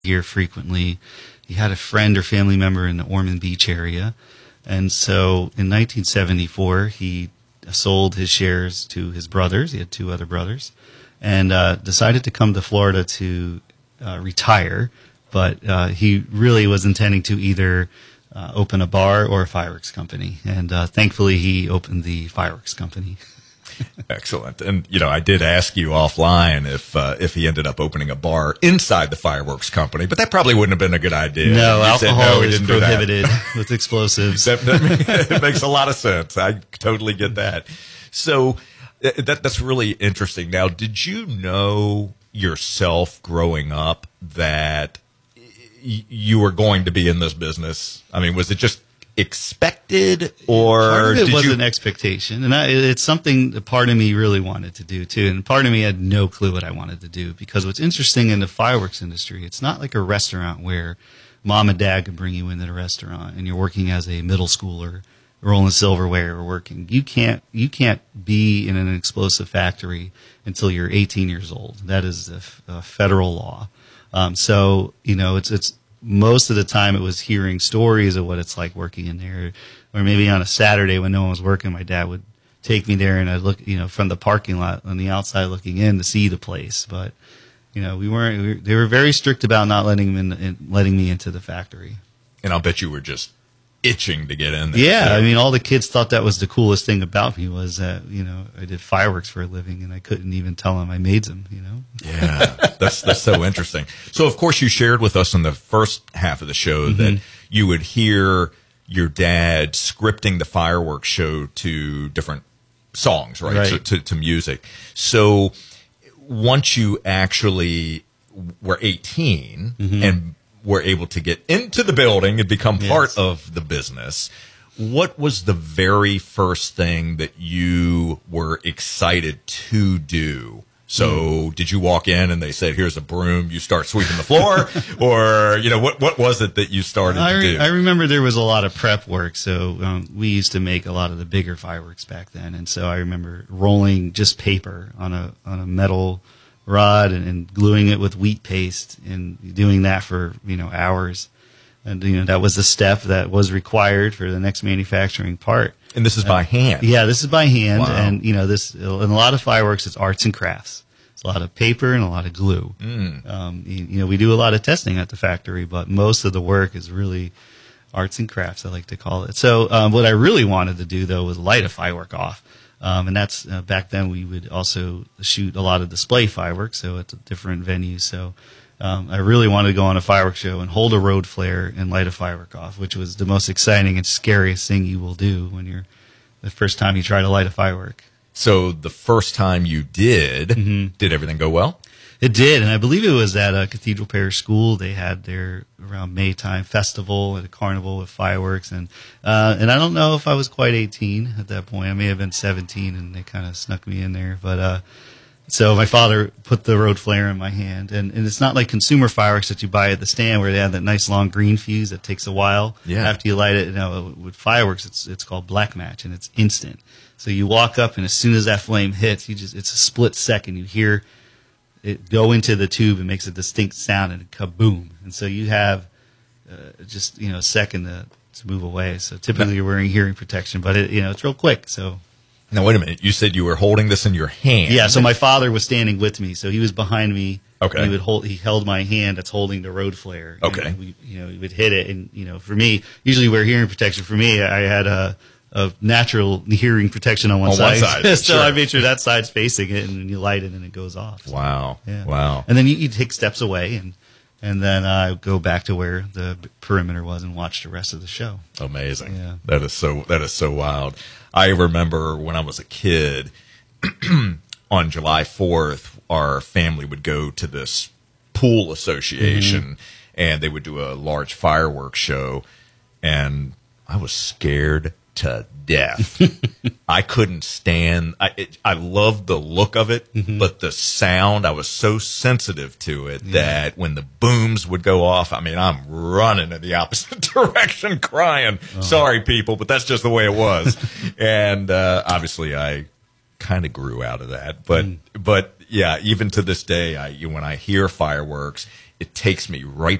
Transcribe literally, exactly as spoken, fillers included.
here frequently. He had a friend or family member in the Ormond Beach area. And so in nineteen seventy-four, he sold his shares to his brothers. He had two other brothers. And uh, decided to come to Florida to uh, retire. But uh, he really was intending to either uh, open a bar or a fireworks company. And uh, thankfully, he opened the fireworks company. Excellent. And, you know, I did ask you offline if uh, if he ended up opening a bar inside the fireworks company, but that probably wouldn't have been a good idea. No, you alcohol said, no, is prohibited with explosives. that, that, it makes a lot of sense. I totally get that. So that that's really interesting. Now, did you know yourself growing up that y- you were going to be in this business? I mean, was it just expected, or part of it did was you... an expectation, and I, it's something that part of me really wanted to do too, and part of me had no clue what I wanted to do, because what's interesting in the fireworks industry, it's not like a restaurant where mom and dad can bring you into the restaurant and you're working as a middle schooler rolling silverware or working. You can't you can't be in an explosive factory until you're eighteen years old. That is a, f- a federal law. Um, so you know it's it's most of the time it was hearing stories of what it's like working in there, or maybe on a Saturday when no one was working, my dad would take me there and I'd look, you know, from the parking lot on the outside looking in to see the place. But, you know, we weren't, we were, they were very strict about not letting them in, in, letting me into the factory. And I'll bet you were just itching to get in there. Yeah. So. I mean, all the kids thought that was the coolest thing about me was that, you know, I did fireworks for a living and I couldn't even tell them I made them, you know? Yeah, that's that's so interesting. So, of course, you shared with us in the first half of the show mm-hmm. that you would hear your dad scripting the fireworks show to different songs, right? right. So, to, to music. So, once you actually were eighteen mm-hmm. and were able to get into the building and become part yes. of the business, what was the very first thing that you were excited to do? So mm. did you walk in and they said, here's a broom, you start sweeping the floor? Or, you know, what what was it that you started I re- to do? I remember there was a lot of prep work. So um, we used to make a lot of the bigger fireworks back then. And so I remember rolling just paper on a on a metal rod and, and gluing it with wheat paste and doing that for, you know, hours. And, you know, that was the step that was required for the next manufacturing part. And this is by hand? Yeah, this is by hand. Wow. And, you know, this, in a lot of fireworks, it's arts and crafts. It's a lot of paper and a lot of glue. Mm. Um, you, you know, we do a lot of testing at the factory, but most of the work is really arts and crafts, I like to call it. So um, what I really wanted to do, though, was light a firework off. Um, and that's, uh, back then we would also shoot a lot of display fireworks, so at different venues. So um, I really wanted to go on a fireworks show and hold a road flare and light a firework off, which was the most exciting and scariest thing you will do when you're the first time you try to light a firework. So the first time you did, mm-hmm. did everything go well? It did, and I believe it was at a Cathedral Parish School. They had their around May time festival at a carnival with fireworks, and uh, and I don't know if I was quite eighteen at that point. I may have been seventeen, and they kind of snuck me in there. But uh, so my father put the road flare in my hand, and, and it's not like consumer fireworks that you buy at the stand where they have that nice long green fuse that takes a while yeah. after you light it. You know, with fireworks, it's it's called black match, and it's instant. So you walk up, and as soon as that flame hits, you just it's a split second. You hear it go into the tube and makes a distinct sound and kaboom. And so you have uh, just, you know, a second to, to move away. So typically you're wearing hearing protection, but it, you know, it's real quick. So now, wait a minute. You said you were holding this in your hand. Yeah. So my father was standing with me. So he was behind me. Okay. He would hold, he held my hand that's holding the road flare. Okay. And we, you know, he would hit it. And, you know, for me, usually wear hearing protection. For me, I had a, of natural hearing protection on one on side. One side. So sure. I made sure that side's facing it, and you light it, and it goes off. So, wow. yeah. Wow. And then you, you take steps away, and and then I uh, go back to where the perimeter was and watch the rest of the show. Amazing. Yeah. That is so. That is so wild. I remember when I was a kid, on July fourth, our family would go to this pool association, mm-hmm. and they would do a large fireworks show, and I was scared to death. I couldn't stand. I it, I loved the look of it, mm-hmm. but the sound. I was so sensitive to it yeah. that when the booms would go off, I mean, I'm running in the opposite direction, crying. Oh. Sorry, people, but that's just the way it was. And uh, obviously, I kind of grew out of that. But mm. but yeah, even to this day, I when I hear fireworks, it takes me right